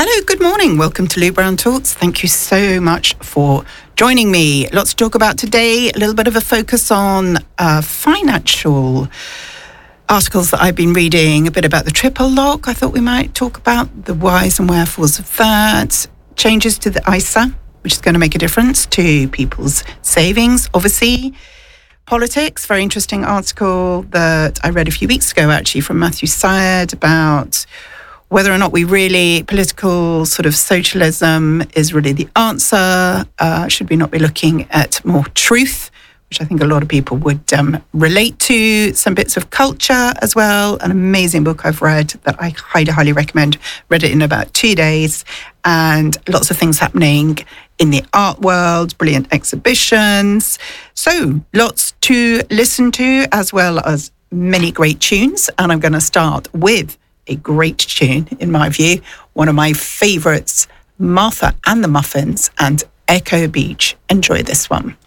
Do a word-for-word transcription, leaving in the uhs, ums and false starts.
Hello, good morning. Welcome to Lou Brown Talks. Thank you so much for joining me. Lots to talk about today. A little bit of a focus on uh, financial articles that I've been reading, a bit about the triple lock. I thought we might talk about the whys and wherefores of that. Changes to the I S A, which is going to make a difference to people's savings, obviously. Politics, very interesting article that I read a few weeks ago, actually, from Matthew Syed about whether or not we really, political sort of socialism is really the answer. Uh, should we not be looking at more truth, which I think a lot of people would um, relate to. Some bits of culture as well. An amazing book I've read that I highly, highly recommend. Read it in about two days. And lots of things happening in the art world, brilliant exhibitions. So lots to listen to, as well as many great tunes. And I'm going to start with a great tune, in my view, one of my favourites, Martha and the Muffins and Echo Beach. Enjoy this one.